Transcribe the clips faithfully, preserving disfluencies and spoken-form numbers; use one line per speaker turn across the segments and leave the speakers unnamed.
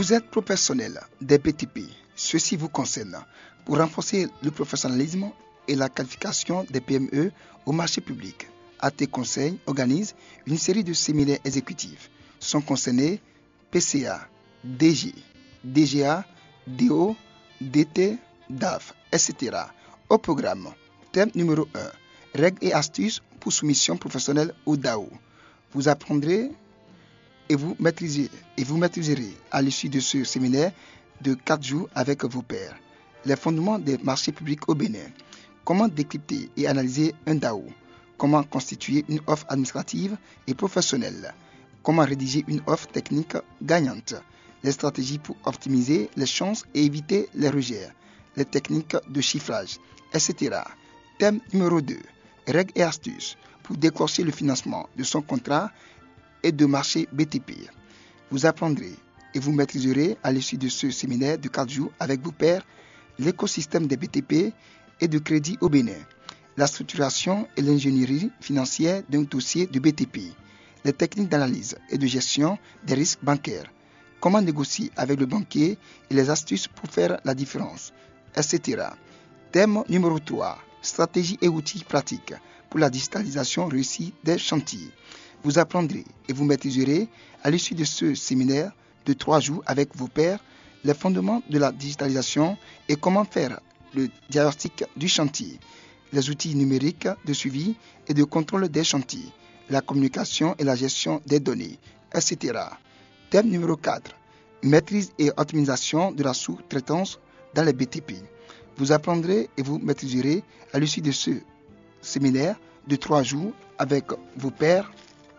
Vous êtes professionnel des B T P. Ceci vous concerne. Pour renforcer le professionnalisme et la qualification des P M E au marché public, A T Conseil organise une série de séminaires exécutifs. Sont concernés P C A, D G, D G A, D O, D T, D A F, et cetera. Au programme, thème numéro un, règles et astuces pour soumission professionnelle au D A O. Vous apprendrez et vous maîtriserez, et vous maîtriserez à l'issue de ce séminaire de quatre jours avec vos pairs les fondements des marchés publics au Bénin. Comment décrypter et analyser un D A O? Comment constituer une offre administrative et professionnelle? Comment rédiger une offre technique gagnante? Les stratégies pour optimiser les chances et éviter les rejets, les techniques de chiffrage, et cetera. Thème numéro deux. Règles et astuces pour décrocher le financement de son contrat et de marché B T P. Vous apprendrez et vous maîtriserez à l'issue de ce séminaire de quatre jours avec vos pairs l'écosystème des B T P et de crédit au Bénin, la structuration et l'ingénierie financière d'un dossier de B T P, les techniques d'analyse et de gestion des risques bancaires, comment négocier avec le banquier et les astuces pour faire la différence, et cetera. Thème numéro trois. Stratégie et outils pratiques pour la digitalisation réussie des chantiers. Vous apprendrez et vous maîtriserez à l'issue de ce séminaire de trois jours avec vos pairs les fondements de la digitalisation et comment faire le diagnostic du chantier, les outils numériques de suivi et de contrôle des chantiers, la communication et la gestion des données, et cetera. Thème numéro quatre. Maîtrise et optimisation de la sous-traitance dans les B T P. Vous apprendrez et vous maîtriserez à l'issue de ce séminaire de trois jours avec vos pairs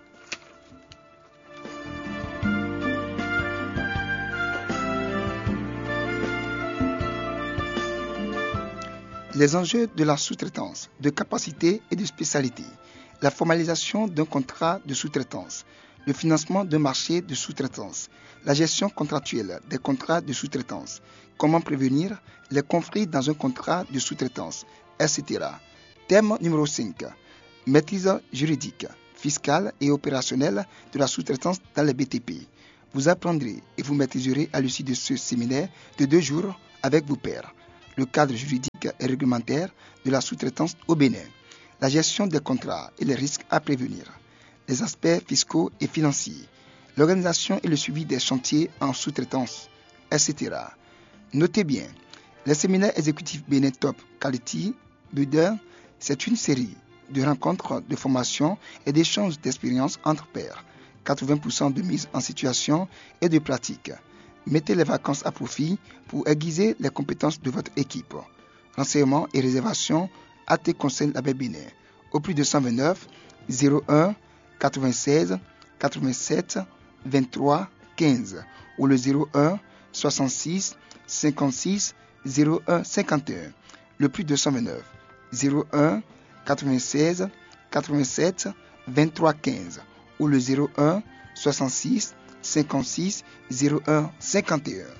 les enjeux de la sous-traitance, de capacité et de spécialité, la formalisation d'un contrat de sous-traitance, le financement d'un marché de sous-traitance, la gestion contractuelle des contrats de sous-traitance, comment prévenir les conflits dans un contrat de sous-traitance, et cetera. Thème numéro cinq. Maîtrise juridique, fiscale et opérationnelle de la sous-traitance dans les B T P. Vous apprendrez et vous maîtriserez à l'issue de ce séminaire de deux jours avec vos pairs le cadre juridique et réglementaire de la sous-traitance au Bénin, la gestion des contrats et les risques à prévenir, les aspects fiscaux et financiers, l'organisation et le suivi des chantiers en sous-traitance, et cetera. Notez bien, les séminaires exécutifs Bénin Top Quality Builder, c'est une série de rencontres de formation et d'échanges d'expériences entre pairs, quatre-vingts pour cent de mise en situation et de pratique. Mettez les vacances à profit pour aiguiser les compétences de votre équipe. Renseignements et réservations A T Conseil Label Bénin au plus de cent vingt-neuf zéro un quatre-vingt-seize quatre-vingt-sept vingt-trois quinze ou le zéro un soixante-six cinquante-six zéro un cinquante et un. Le plus de cent vingt-neuf zéro un quatre-vingt-seize quatre-vingt-sept vingt-trois quinze ou le zéro un soixante-six cinquante-six zéro un cinquante et un.